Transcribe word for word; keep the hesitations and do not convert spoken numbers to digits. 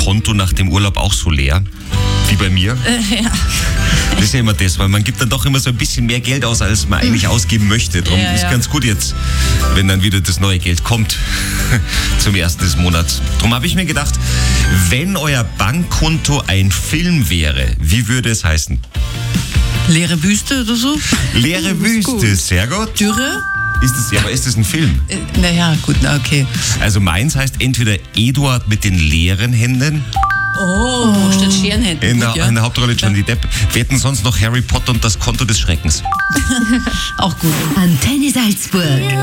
Konto nach dem Urlaub auch so leer? Wie bei mir? Äh, ja. Das ist ja immer das, weil man gibt dann doch immer so ein bisschen mehr Geld aus, als man eigentlich ausgeben möchte. Darum Ja, ist ja. ganz gut jetzt, wenn dann wieder das neue Geld kommt zum ersten des Monats. Darum habe ich mir gedacht, wenn euer Bankkonto ein Film wäre, wie würde es heißen? Leere Wüste oder so? Leere Wüste, gut. sehr gut. Dürre? Ist es, ja, aber ist es ein Film? Äh, naja, gut, na okay. Also meins heißt entweder Eduard mit den leeren Händen, Oh, statt Scherenhänden. in, Gut, der, ja. in der Hauptrolle Johnny Depp. Wir hätten sonst noch Harry Potter und das Konto des Schreckens. Auch gut. Antenne Salzburg.